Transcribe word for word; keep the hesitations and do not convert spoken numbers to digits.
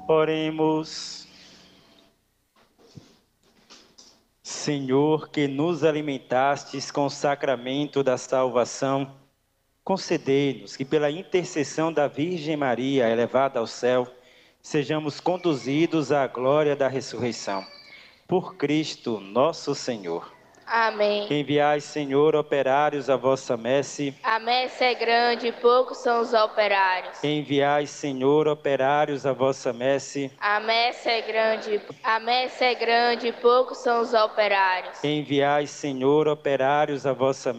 Oremos. Senhor, que nos alimentastes com o sacramento da salvação, concedei-nos que, pela intercessão da Virgem Maria, elevada ao céu, sejamos conduzidos à glória da ressurreição. Por Cristo, nosso Senhor. Amém. Enviai, Senhor, operários à vossa messe. A messe é grande e poucos são os operários. Enviai, Senhor, operários à vossa messe. A messe é grande, a messe é grande e poucos são os operários. Enviai, Senhor, operários à vossa